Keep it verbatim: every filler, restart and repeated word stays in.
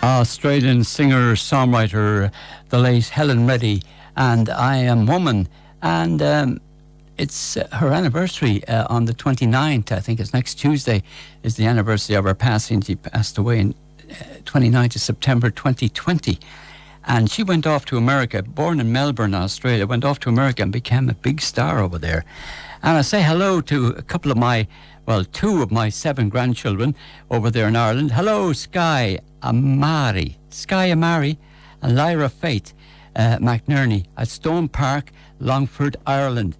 Australian singer, songwriter, the late Helen Reddy, and I Am Woman. And um, it's uh, her anniversary uh, on the twenty-ninth, I think it's next Tuesday, is the anniversary of her passing. She passed away on uh, twenty-ninth of September twenty twenty. And she went off to America, born in Melbourne, Australia, went off to America and became a big star over there. And I say hello to a couple of my, well, two of my seven grandchildren over there in Ireland. Hello, Sky Amari, Sky Amari and Lyra Faith uh, McNerney at Stone Park, Longford, Ireland.